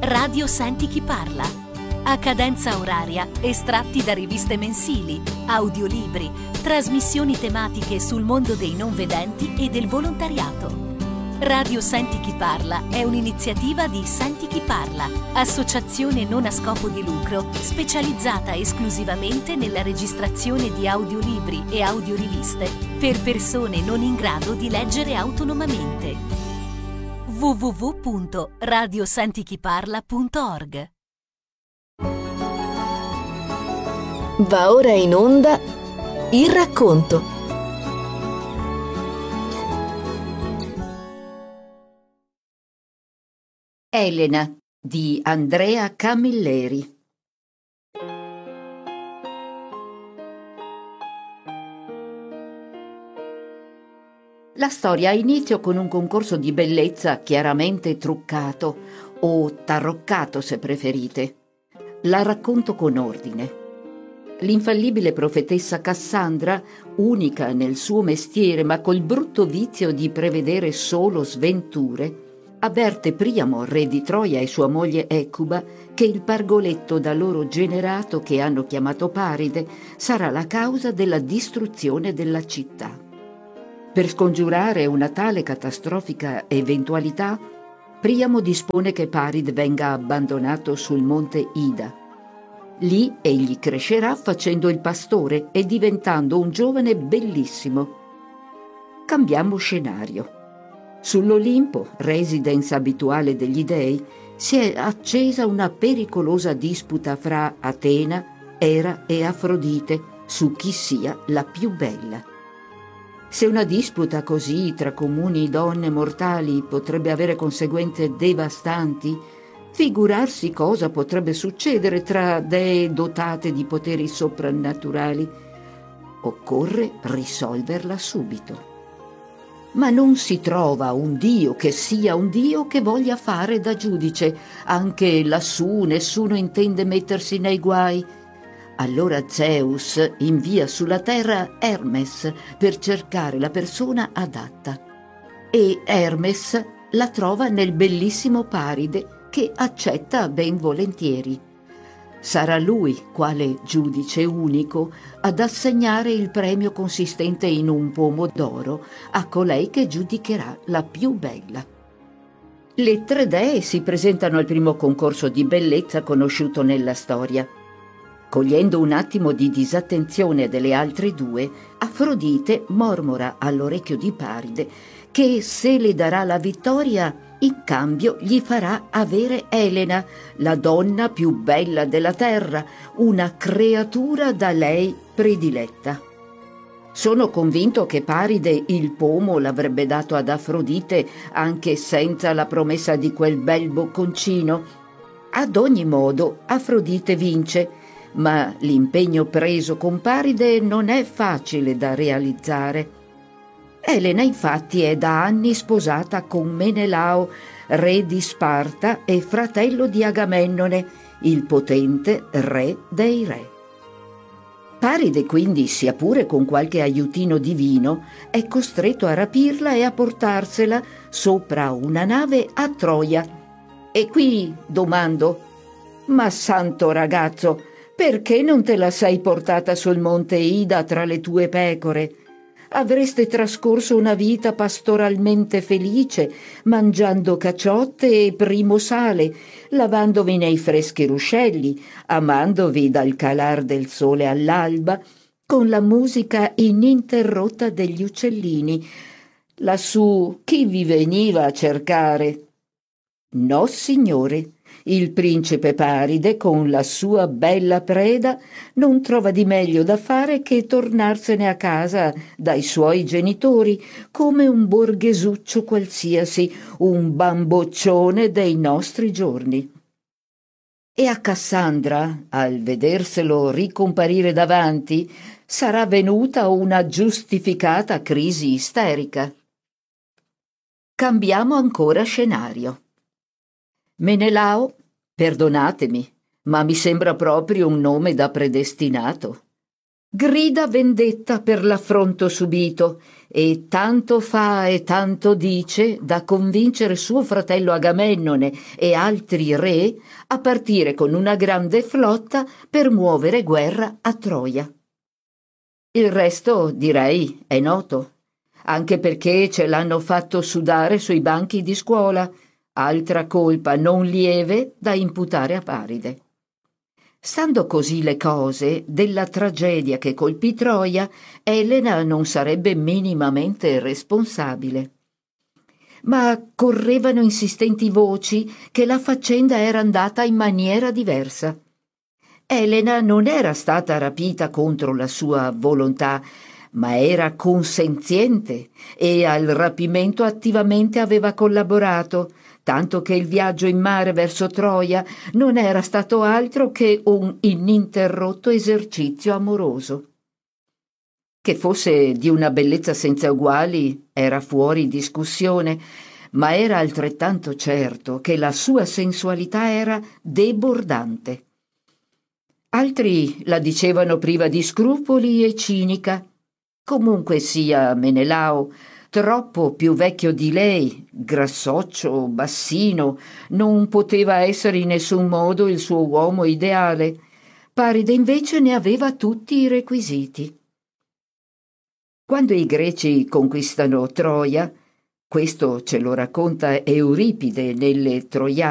Radio Senti chi parla. A cadenza oraria, estratti da riviste mensili, audiolibri, trasmissioni tematiche sul mondo dei non vedenti e del volontariato. Radio Senti chi parla è un'iniziativa di Senti chi parla, associazione non a scopo di lucro specializzata esclusivamente nella registrazione di audiolibri e audioriviste per persone non in grado di leggere autonomamente. www.radiosentichiparla.org. Va ora in onda il racconto. Elena di Andrea Camilleri. La storia ha inizio con un concorso di bellezza chiaramente truccato o taroccato, se preferite. La racconto con ordine. L'infallibile profetessa Cassandra, unica nel suo mestiere ma col brutto vizio di prevedere solo sventure, avverte Priamo, re di Troia, e sua moglie Ecuba che il pargoletto da loro generato, che hanno chiamato Paride, sarà la causa della distruzione della città. Per scongiurare una tale catastrofica eventualità, Priamo dispone che Paride venga abbandonato sul monte Ida. Lì egli crescerà facendo il pastore e diventando un giovane bellissimo. Cambiamo scenario. Sull'Olimpo, residence abituale degli dei, si è accesa una pericolosa disputa fra Atena, Era e Afrodite su chi sia la più bella. Se una disputa così tra comuni donne mortali potrebbe avere conseguenze devastanti, figurarsi cosa potrebbe succedere tra dee dotate di poteri soprannaturali. Occorre risolverla subito. Ma non si trova un dio che sia un dio che voglia fare da giudice. Anche lassù nessuno intende mettersi nei guai. Allora Zeus invia sulla terra Hermes per cercare la persona adatta. E Hermes la trova nel bellissimo Paride, che accetta ben volentieri. Sarà lui, quale giudice unico, ad assegnare il premio consistente in un pomo d'oro a colei che giudicherà la più bella. Le tre dee si presentano al primo concorso di bellezza conosciuto nella storia. Cogliendo un attimo di disattenzione delle altre due, Afrodite mormora all'orecchio di Paride che se le darà la vittoria, in cambio gli farà avere Elena, la donna più bella della terra, una creatura da lei prediletta. Sono convinto che Paride il pomo l'avrebbe dato ad Afrodite anche senza la promessa di quel bel bocconcino. Ad ogni modo, Afrodite vince, ma l'impegno preso con Paride non è facile da realizzare. Elena infatti è da anni sposata con Menelao, re di Sparta e fratello di Agamennone, il potente re dei re. Paride quindi, sia pure con qualche aiutino divino, è costretto a rapirla e a portarsela sopra una nave a Troia. E qui domando: ma santo ragazzo, perché non te la sei portata sul monte Ida tra le tue pecore? Avreste trascorso una vita pastoralmente felice, mangiando caciotte e primo sale, lavandovi nei freschi ruscelli, amandovi dal calar del sole all'alba, con la musica ininterrotta degli uccellini. Lassù chi vi veniva a cercare? No, signore. Il principe Paride, con la sua bella preda, non trova di meglio da fare che tornarsene a casa dai suoi genitori, come un borghesuccio qualsiasi, un bamboccione dei nostri giorni. E a Cassandra, al vederselo ricomparire davanti, sarà venuta una giustificata crisi isterica. Cambiamo ancora scenario. Menelao, perdonatemi, ma mi sembra proprio un nome da predestinato. grida vendetta per l'affronto subito e tanto fa e tanto dice da convincere suo fratello Agamennone e altri re a partire con una grande flotta per muovere guerra a Troia. Il resto, direi, è noto, anche perché ce l'hanno fatto sudare sui banchi di scuola, altra colpa non lieve da imputare a Paride. Stando così le cose, della tragedia che colpì Troia, Elena non sarebbe minimamente responsabile. Ma correvano insistenti voci che la faccenda era andata in maniera diversa. Elena non era stata rapita contro la sua volontà, ma era consenziente e al rapimento attivamente aveva collaborato, tanto che il viaggio in mare verso Troia non era stato altro che un ininterrotto esercizio amoroso. Che fosse di una bellezza senza uguali era fuori discussione, ma era altrettanto certo che la sua sensualità era debordante. Altri la dicevano priva di scrupoli e cinica. Comunque sia Menelao, troppo più vecchio di lei, grassoccio, bassino, non poteva essere in nessun modo il suo uomo ideale. Paride invece ne aveva tutti i requisiti. Quando i greci conquistano Troia, questo ce lo racconta Euripide nelle Troiane,